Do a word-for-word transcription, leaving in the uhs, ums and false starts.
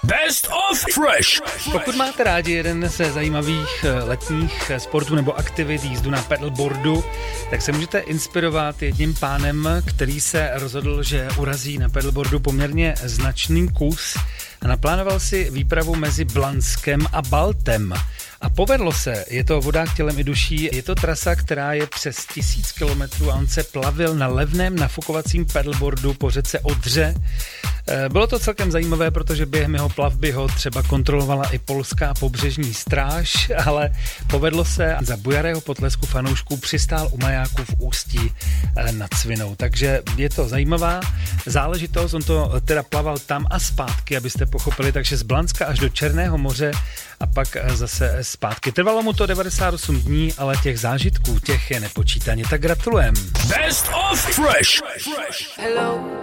Best of Fresh. Pokud máte rádi jeden ze zajímavých letních sportů nebo aktivit, jízdu na pedalboardu, tak se můžete inspirovat jedním pánem, který se rozhodl, že urazí na pedalboardu poměrně značný kus a naplánoval si výpravu mezi Blanskem a Baltem. A povedlo se, je to vodák tělem i duší, je to trasa, která je přes tisíc kilometrů a on se plavil na levném nafukovacím pedalboardu po řece Odře. Bylo to celkem zajímavé, protože během jeho plavby ho třeba kontrolovala i polská pobřežní stráž, ale povedlo se a za bujarého potlesku fanoušků přistál u majáku v Ústí nad Cvinou. Takže je to zajímavá záležitost, on to teda plaval tam a zpátky, abyste pochopili, takže z Blanska až do Černého moře a pak zase zpátky. Trvalo mu to devadesát osm dní, ale těch zážitků, těch je nepočítaně, tak gratulujem. Best of Fresh. Hello.